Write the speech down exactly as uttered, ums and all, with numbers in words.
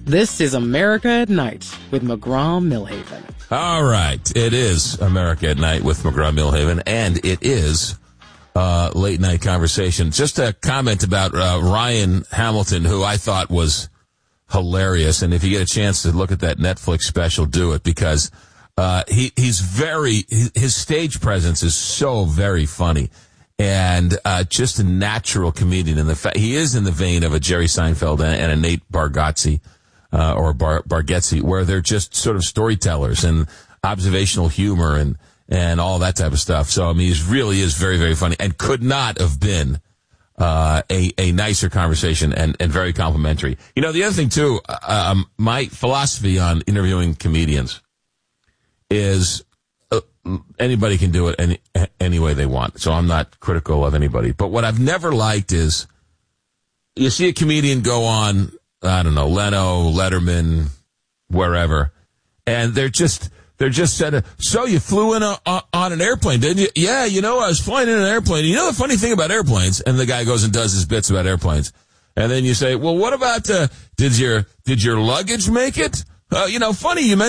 This is America at Night with McGraw-Millhaven. All right. It is America at Night with McGraw-Millhaven, and it is uh, Late Night Conversation. Just a comment about uh, Ryan Hamilton, who I thought was hilarious. And if you get a chance to look at that Netflix special, do it, because uh, he he's very, his stage presence is so very funny. And uh, just a natural comedian. And the fa- he is in the vein of a Jerry Seinfeld and, and a Nate Bargatze. Uh, or Bar- Bargatze, where they're just sort of storytellers and observational humor and, and all that type of stuff. So, I mean, he really is very, very funny and could not have been uh, a, a nicer conversation and, and very complimentary. You know, the other thing, too, um, my philosophy on interviewing comedians is uh, anybody can do it any, any way they want. So I'm not critical of anybody. But what I've never liked is you see a comedian go on, I don't know, Leno, Letterman, wherever, and they're just, they're just said, so you flew in a, a, on an airplane, didn't you? Yeah, you know, I was flying in an airplane. You know the funny thing about airplanes? And the guy goes and does his bits about airplanes. And then you say, well, what about, uh, did your, did your luggage make it? Uh, you know, funny, you mentioned